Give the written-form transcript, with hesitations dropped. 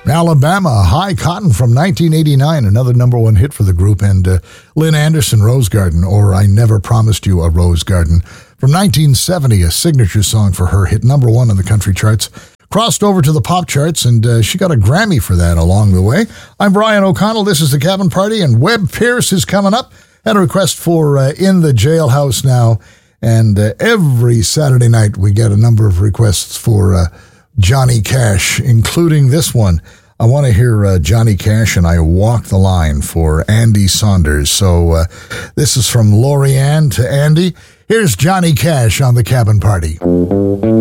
Alabama, High Cotton from 1989, another number one hit for the group, and Lynn Anderson, Rose Garden, or I Never Promised You a Rose Garden. From 1970, a signature song for her, hit number one on the country charts. Crossed over to the pop charts, and she got a Grammy for that along the way. I'm Brian O'Connell. This is The Cabin Party, and Webb Pierce is coming up. Had a request for In the Jailhouse Now, and every Saturday night we get a number of requests for Johnny Cash, including this one. I want to hear Johnny Cash and I Walk the Line for Andy Saunders. So this is from Lori Ann to Andy. Here's Johnny Cash on The Cabin Party.